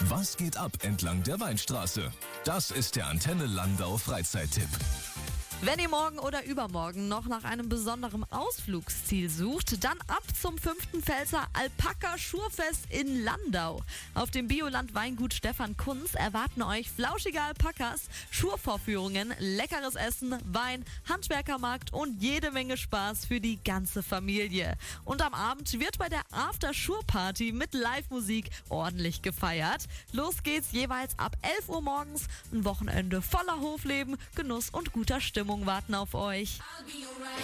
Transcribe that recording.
Was geht ab entlang der Weinstraße? Das ist der Antenne Landau Freizeittipp. Wenn ihr morgen oder übermorgen noch nach einem besonderen Ausflugsziel sucht, dann ab zum 5. Pfälzer Alpaka-Schurfest in Landau. Auf dem Bioland-Weingut Stefan Kunz erwarten euch flauschige Alpakas, Schurvorführungen, leckeres Essen, Wein, Handwerkermarkt und jede Menge Spaß für die ganze Familie. Und am Abend wird bei der After-Schur-Party mit Live-Musik ordentlich gefeiert. Los geht's jeweils ab 11 Uhr morgens. Ein Wochenende voller Hofleben, Genuss und guter Stimmung warten auf euch.